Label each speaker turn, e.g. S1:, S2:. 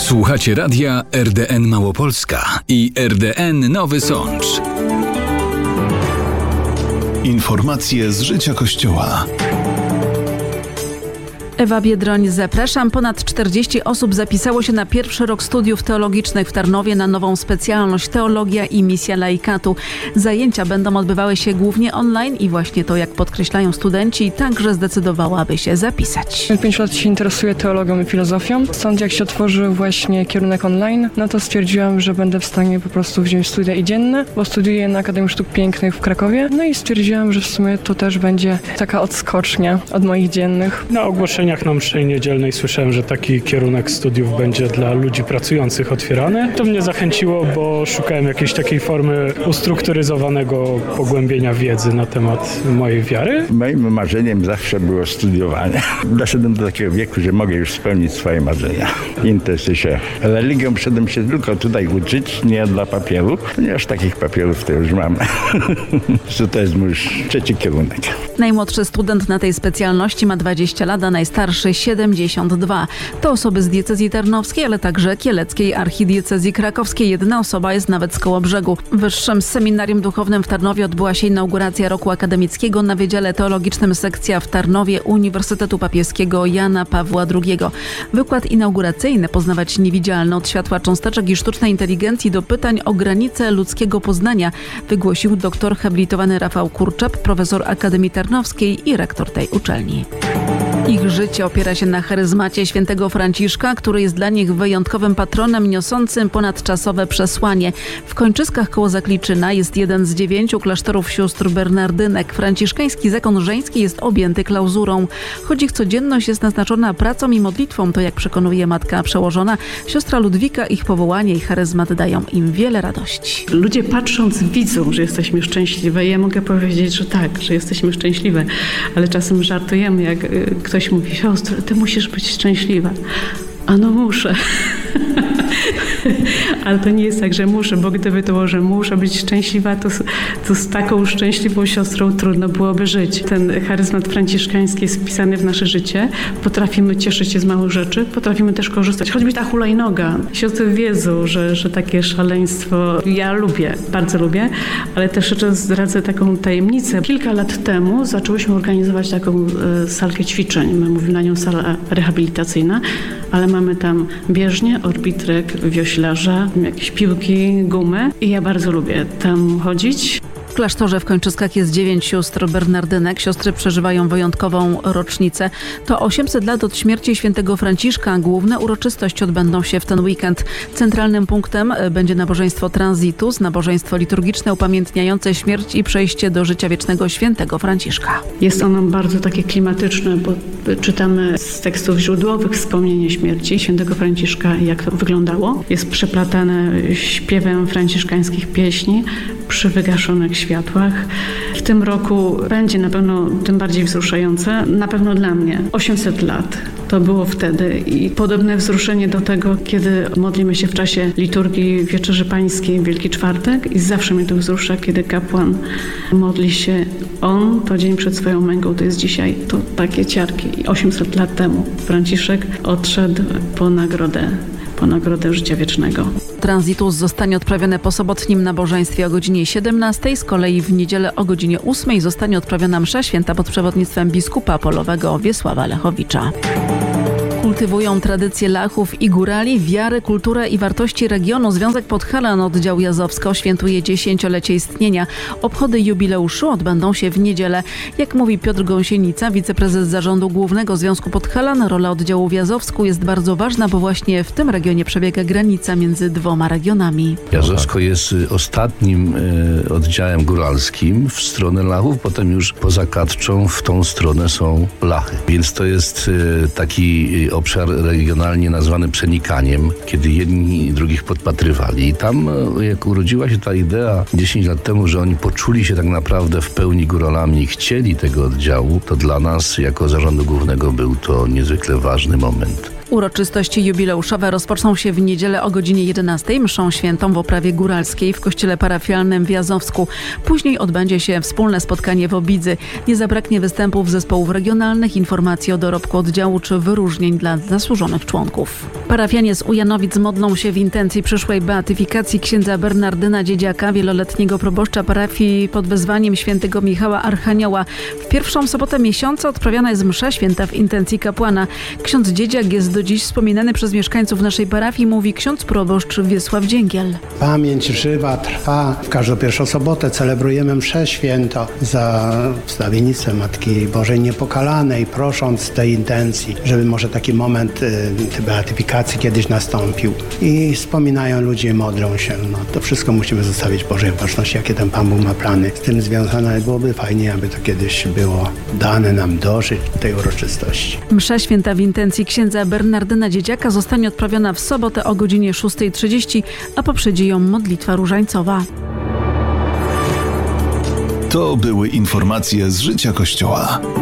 S1: Słuchacie radia RDN Małopolska i RDN Nowy Sącz. Informacje z życia Kościoła.
S2: Ewa Biedroń, zapraszam. Ponad 40 osób zapisało się na pierwszy rok studiów teologicznych w Tarnowie na nową specjalność Teologia i Misja Laikatu. Zajęcia będą odbywały się głównie online i właśnie to, jak podkreślają studenci, także zdecydowała, aby się zapisać.
S3: 5 lat się interesuję teologią i filozofią, stąd jak się otworzył właśnie kierunek online, no to stwierdziłam, że będę w stanie po prostu wziąć studia i dzienne, bo studiuję na Akademii Sztuk Pięknych w Krakowie, no i stwierdziłam, że w sumie to też będzie taka odskocznia od moich dziennych.
S4: Na ogłoszeniach na mszy niedzielnej słyszałem, że taki kierunek studiów będzie dla ludzi pracujących otwierany. To mnie zachęciło, bo szukałem jakiejś takiej formy ustrukturyzowanego pogłębienia wiedzy na temat mojej wiary.
S5: Moim marzeniem zawsze było studiowanie. Doszedłem do takiego wieku, że mogę już spełnić swoje marzenia. Interesuję się religią, przyszedłem się tylko tutaj uczyć, nie dla papieru, ponieważ takich papierów to już mam. To jest mój już trzeci kierunek.
S2: Najmłodszy student na tej specjalności ma 20 lat, a najstarszy 72. To osoby z diecezji tarnowskiej, ale także kieleckiej archidiecezji krakowskiej. Jedna osoba jest nawet z Kołobrzegu. W Wyższym Seminarium Duchownym w Tarnowie odbyła się inauguracja roku akademickiego na Wydziale Teologicznym sekcja w Tarnowie Uniwersytetu Papieskiego Jana Pawła II. Wykład inauguracyjny Poznawać niewidzialne od światła cząsteczek i sztucznej inteligencji do pytań o granice ludzkiego poznania wygłosił doktor habilitowany Rafał Kurczep, profesor Akademii Tarnowskiej i rektor tej uczelni. Ich życie opiera się na charyzmacie świętego Franciszka, który jest dla nich wyjątkowym patronem niosącym ponadczasowe przesłanie. W Kończyskach koło Zakliczyna jest jeden z 9 klasztorów sióstr Bernardynek. Franciszkański zakon żeński jest objęty klauzurą. Choć ich codzienność jest naznaczona pracą i modlitwą, to jak przekonuje matka przełożona, siostra Ludwika, ich powołanie i charyzmat dają im wiele radości.
S6: Ludzie patrząc widzą, że jesteśmy szczęśliwe. Ja mogę powiedzieć, że tak, że jesteśmy szczęśliwe, ale czasem żartujemy, jak ktoś mówi: siostro, ty musisz być szczęśliwa. A no muszę. Ale to nie jest tak, że muszę, bo gdyby to było, że muszę być szczęśliwa, to z taką szczęśliwą siostrą trudno byłoby żyć. Ten charyzmat franciszkański jest wpisany w nasze życie. Potrafimy cieszyć się z małych rzeczy, potrafimy też korzystać. Choćby ta hulajnoga. Siostry wiedzą, że takie szaleństwo ja lubię, bardzo lubię, ale też jeszcze zdradzę taką tajemnicę. Kilka lat temu zaczęłyśmy organizować taką salkę ćwiczeń. My mówimy na nią sala rehabilitacyjna, ale mamy tam bieżnię, orbitrek, wioślarza, jakieś piłki, gumy i ja bardzo lubię tam chodzić.
S2: W klasztorze w Kończyskach jest 9 sióstr Bernardynek. Siostry przeżywają wyjątkową rocznicę. To 800 lat od śmierci świętego Franciszka. Główne uroczystości odbędą się w ten weekend. Centralnym punktem będzie nabożeństwo Transitus, nabożeństwo liturgiczne upamiętniające śmierć i przejście do życia wiecznego świętego Franciszka.
S6: Jest ono bardzo takie klimatyczne, bo czytamy z tekstów źródłowych wspomnienie śmierci świętego Franciszka i jak to wyglądało. Jest przeplatane śpiewem franciszkańskich pieśni przy wygaszonych światłach. W tym roku będzie na pewno tym bardziej wzruszające, na pewno dla mnie. 800 lat to było wtedy i podobne wzruszenie do tego, kiedy modlimy się w czasie liturgii Wieczerzy Pańskiej, Wielki Czwartek, i zawsze mnie to wzrusza, kiedy kapłan modli się. On to dzień przed swoją męką, to jest dzisiaj, to takie ciarki. 800 lat temu Franciszek odszedł po nagrodę życia wiecznego.
S2: Transitus zostanie odprawiony po sobotnim nabożeństwie o godzinie 17, z kolei w niedzielę o godzinie 8 zostanie odprawiona msza święta pod przewodnictwem biskupa polowego Wiesława Lechowicza. Kultywują tradycje Lachów i Górali, wiarę, kulturę i wartości regionu. Związek Podhalan Oddział Jazowska świętuje 10-lecie istnienia. Obchody jubileuszu odbędą się w niedzielę. Jak mówi Piotr Gąsienica, wiceprezes zarządu Głównego Związku Podhalan, rola oddziału w Jazowsku jest bardzo ważna, bo właśnie w tym regionie przebiega granica między dwoma regionami.
S7: Jazowsko jest ostatnim oddziałem góralskim w stronę Lachów, potem już poza Katczą w tą stronę są Lachy. Więc to jest taki obszar regionalnie nazwany przenikaniem, kiedy jedni drugich podpatrywali. I tam, jak urodziła się ta idea 10 lat temu, że oni poczuli się tak naprawdę w pełni góralami i chcieli tego oddziału, to dla nas, jako zarządu głównego, był to niezwykle ważny moment.
S2: Uroczystości jubileuszowe rozpoczną się w niedzielę o godzinie 11 mszą świętą w Oprawie Góralskiej w kościele parafialnym w Jazowsku. Później odbędzie się wspólne spotkanie w Obidzy. Nie zabraknie występów zespołów regionalnych, informacji o dorobku oddziału czy wyróżnień dla zasłużonych członków. Parafianie z Ujanowic modlą się w intencji przyszłej beatyfikacji księdza Bernardyna Dziedziaka, wieloletniego proboszcza parafii pod wezwaniem świętego Michała Archanioła. W pierwszą sobotę miesiąca odprawiana jest msza święta w intencji kapłana. Ksiądz Dziedziak jest do dziś wspominany przez mieszkańców naszej parafii, mówi ksiądz proboszcz Wiesław Dzięgiel.
S8: Pamięć żywa trwa. W każdą pierwszą sobotę celebrujemy mszę święto za wstawiennictwem Matki Bożej Niepokalanej, prosząc z tej intencji, żeby może taki moment beatyfikacji kiedyś nastąpił. I wspominają ludzie, modlą się. To wszystko musimy zostawić Bożej opatrzności, jakie ten Pan Bóg ma plany. Z tym związane byłoby fajnie, aby to kiedyś było dane nam dożyć tej uroczystości.
S2: Msza święta w intencji księdza Bernardyna Dziedziaka zostanie odprawiona w sobotę o godzinie 6:30, a poprzedzi ją modlitwa różańcowa.
S9: To były informacje z życia Kościoła.